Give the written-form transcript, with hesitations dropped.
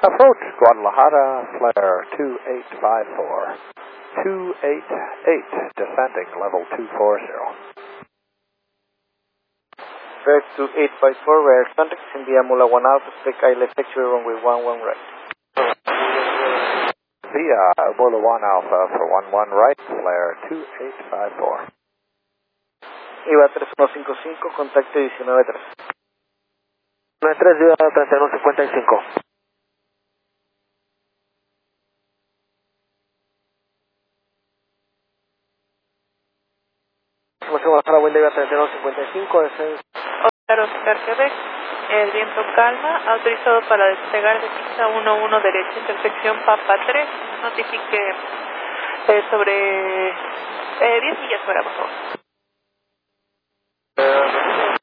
Approach Guadalajara, flare 2854. 288, descending level 240. Fare 2854, rear contact, India Mula 1 Alpha, spec I left actually runway 11 right. Via Mula 1 Alpha for 11 right, flare 2854. IVA 3155, contacto 193. 93, IVA 3155. Guadalajara, buen día, 3255, descenso. Oscar Quebec, el viento calma, autorizado para despegar de pista 11 derecha, intersección Papa 3, notifique sobre 10 millas fuera, por favor.